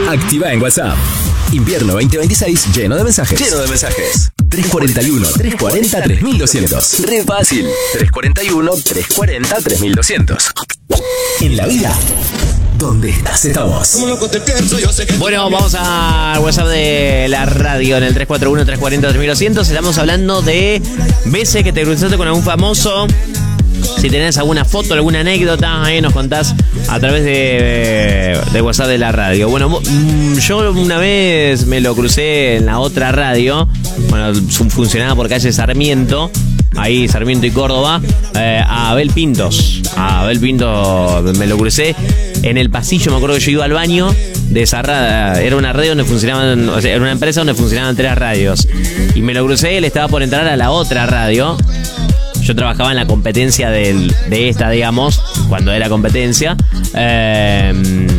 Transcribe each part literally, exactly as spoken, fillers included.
Activa en WhatsApp. Invierno veinte veintiséis lleno de mensajes. Lleno de mensajes. tres cuarenta y uno, trescientos cuarenta, tres mil doscientos. Re fácil. tres cuarenta y uno, trescientos cuarenta, tres mil doscientos. En la vida, donde estás, estamos. Bueno, vamos al WhatsApp de la radio en el tres cuatro uno, trescientos cuarenta, tres mil doscientos. Estamos hablando de veces que te cruzaste con algún famoso. Si tenés alguna foto, alguna anécdota, ahí nos contás a través de, de WhatsApp de la radio. Bueno, yo una vez me lo crucé en la otra radio. Bueno, funcionaba por calle Sarmiento. Ahí, Sarmiento y Córdoba. Eh, a Abel Pintos. A Abel Pintos me lo crucé en el pasillo. Me acuerdo que yo iba al baño de esa radio. Era una radio donde funcionaban, o sea, era una empresa donde funcionaban tres radios. Y me lo crucé, él estaba por entrar a la otra radio. Yo trabajaba en la competencia del, de esta, digamos, cuando era competencia. Eh,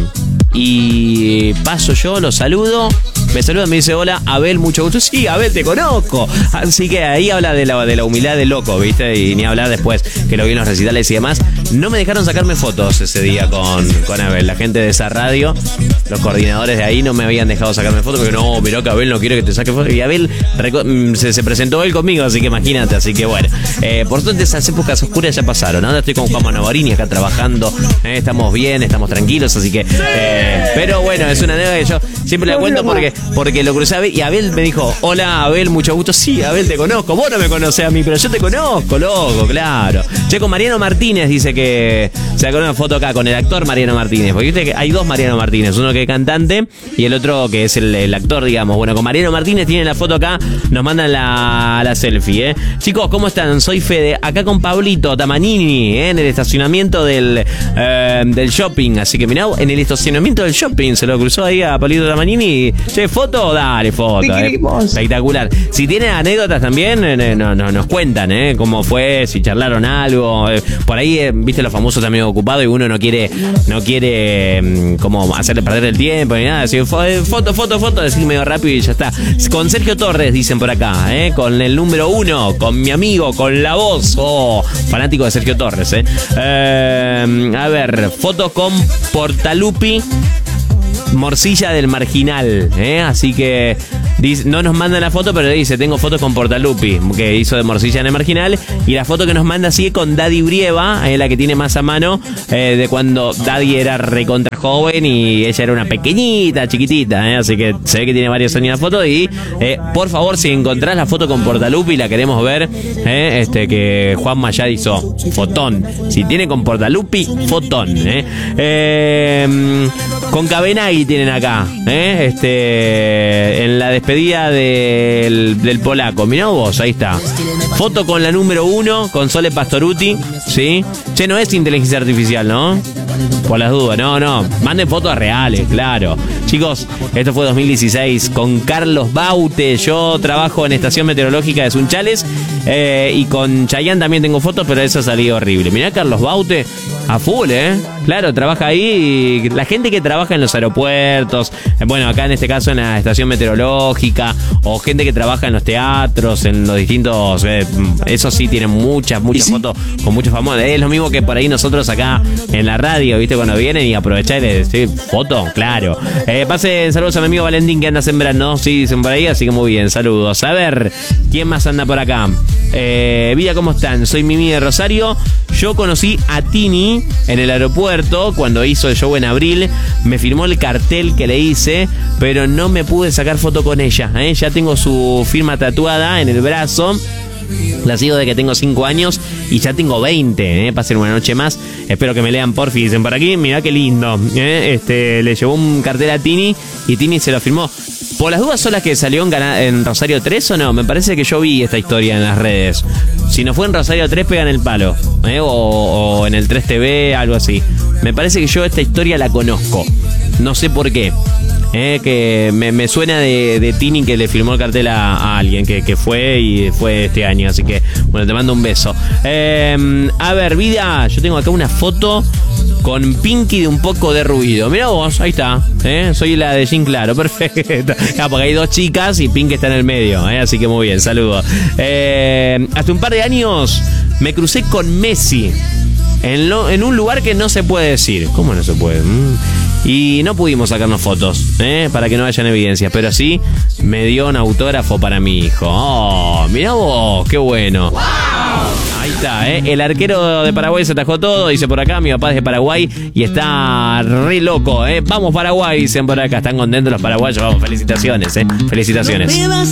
y paso yo, lo saludo. Me saluda, me dice, hola, Abel, mucho gusto. Sí, Abel, te conozco. Así que ahí habla de la, de la humildad del loco, ¿viste? Y ni hablar después, que lo vi en los recitales y demás. No me dejaron sacarme fotos ese día con, con Abel. La gente de esa radio, los coordinadores de ahí no me habían dejado sacarme fotos porque no, mirá que Abel no quiere que te saque fotos. Y Abel se, se presentó él conmigo, así que imagínate. Así que bueno, eh, por suerte esas épocas oscuras ya pasaron. Ahora estoy con Juan Navarini acá trabajando. Eh, estamos bien, estamos tranquilos, así que... Eh, pero bueno, es una anécdota que yo siempre la cuento porque... Porque lo crucé a Abel y Abel me dijo, hola Abel, mucho gusto. Sí, Abel, te conozco. Vos no me conocés a mí, pero yo te conozco, loco, claro. Che, con Mariano Martínez dice que se sacó una foto acá con el actor Mariano Martínez. Porque viste que hay dos Mariano Martínez, uno que es cantante y el otro que es el, el actor, digamos. Bueno, con Mariano Martínez tienen la foto acá, nos mandan la, la selfie, ¿eh? Chicos, ¿cómo están? Soy Fede, acá con Pablito Tamanini, ¿eh? En el estacionamiento del, eh, del shopping. Así que mirá, en el estacionamiento del shopping se lo cruzó ahí a Pablito Tamanini. Che, foto, dale foto, eh. Espectacular. Si tienen anécdotas también, eh, no, no, nos cuentan, ¿eh? Cómo fue, si charlaron algo. Eh, por ahí, eh, viste, los famosos también ocupados y uno no quiere, no quiere eh, como hacerle perder el tiempo ni nada. Así, foto, foto, foto, decir medio rápido y ya está. Con Sergio Torres, dicen por acá, ¿eh? Con el número uno, con mi amigo, con la voz. Oh, fanático de Sergio Torres, ¿eh? eh a ver, foto con Portalupi. Morcilla del Marginal, ¿eh? Así que dice, no nos manda la foto, pero dice, tengo fotos con Portalupi, que hizo de Morcilla en el Marginal. Y la foto que nos manda sigue con Daddy Brieva, eh, la que tiene más a mano, eh, de cuando Daddy era recontra joven y ella era una pequeñita, chiquitita, ¿eh? Así que se ve que tiene varios años la foto. Y eh, por favor, si encontrás la foto con Portalupi, la queremos ver, ¿eh? Este, que Juanma ya hizo fotón. Si tiene con Portalupi, fotón, ¿eh? Eh, con Cabenagui tienen acá, ¿eh? Este, en la despedida del, del polaco. Mirá vos, ahí está. Foto con la número uno, con Sole Pastoruti, ¿sí? Che, no es inteligencia artificial, ¿no? Por las dudas, no, no. Manden fotos reales, claro. Chicos, esto fue dos mil dieciséis con Carlos Baute. Yo trabajo en Estación Meteorológica de Sunchales, eh, y con Chayanne también tengo fotos, pero eso salió horrible. Mirá Carlos Baute a full, ¿eh? Claro, trabaja ahí. Y la gente que trabaja en los aeropuertos, bueno, acá en este caso en la Estación Meteorológica, o gente que trabaja en los teatros, en los distintos... Eh, eso sí, tienen muchas, muchas sí? fotos con muchos famosos. Es lo mismo que por ahí nosotros acá en la radio, ¿viste? Cuando vienen y aprovechar y decir, foto, claro. Eh, pasen saludos a mi amigo Valentín que anda sembrando, sí, dicen por ahí, así que muy bien, saludos. A ver, ¿quién más anda por acá? Eh, Vida, ¿cómo están? Soy Mimi de Rosario. Yo conocí a Tini en el aeropuerto cuando hizo el show en abril. Me firmó el cartel que le hice, pero no me pude sacar foto con ella, ¿eh? Ya tengo su firma tatuada en el brazo. La sigo de que tengo cinco años y ya tengo veinte, ¿eh? Pasen una noche más. Espero que me lean, porfi. Dicen por aquí, mirá qué lindo, ¿eh? Este, le llevó un cartel a Tini y Tini se lo firmó. Por las dudas, ¿son las que salió en, en Rosario tres o no? Me parece que yo vi esta historia en las redes. Si no fue en Rosario tres, pegan el palo, ¿eh? o, o en el tres T V, algo así. Me parece que yo esta historia la conozco. No sé por qué. Eh, que me, me suena de, de Tini que le firmó el cartel a, a alguien que, que fue y fue este año. Así que, bueno, te mando un beso. Eh, a ver, Vida, yo tengo acá una foto con Pinky de Un Poco de Ruido. Mirá vos, ahí está, ¿eh? Soy la de Jim Claro, perfecto. Ah, porque hay dos chicas y Pinky está en el medio, ¿eh? Así que muy bien, saludos. Eh, hace un par de años me crucé con Messi en, lo, en un lugar que no se puede decir. ¿Cómo no se puede? Mm. y no pudimos sacarnos fotos, ¿eh? Para que no hayan evidencias, pero sí me dio un autógrafo para mi hijo. Oh, mirá vos, qué bueno. Wow. Ahí está, ¿eh? El arquero de Paraguay se atajó todo, dice por acá, mi papá es de Paraguay y está re loco, ¿eh? Vamos Paraguay, dicen por acá, están contentos los paraguayos, vamos, felicitaciones, ¿eh? Felicitaciones.